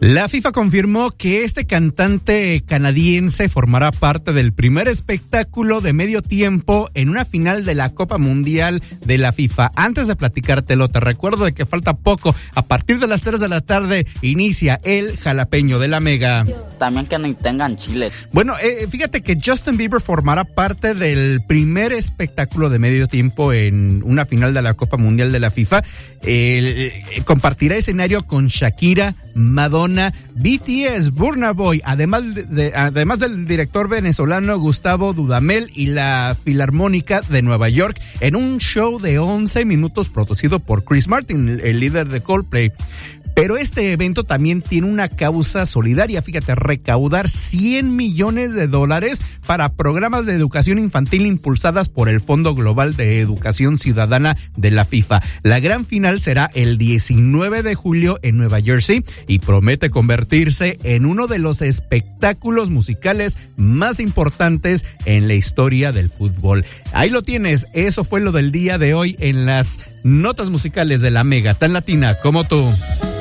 La FIFA confirmó que este cantante canadiense formará parte del primer espectáculo de medio tiempo en una final de la Copa Mundial de la FIFA. Antes de platicártelo, te recuerdo de que falta poco. A partir de las 3 de la tarde inicia el Jalapeño de la Mega. También que ni tengan chiles. Bueno, fíjate que Justin Bieber formará parte del primer espectáculo de medio tiempo en una final de la Copa Mundial de la FIFA. Compartirá escenario con Shakira, Madonna, BTS, Burna Boy, además del director venezolano Gustavo Dudamel y la Filarmónica de Nueva York, en un show de 11 minutos producido por Chris Martin, el líder de Coldplay. Pero este evento también tiene una causa solidaria, fíjate, recaudar $100 millones para programas de educación infantil impulsadas por el Fondo Global de Educación Ciudadana de la FIFA. La gran final será el 19 de julio en Nueva Jersey y promete convertirse en uno de los espectáculos musicales más importantes en la historia del fútbol. Ahí lo tienes, eso fue lo del día de hoy en las notas musicales de la Mega, tan latina como tú.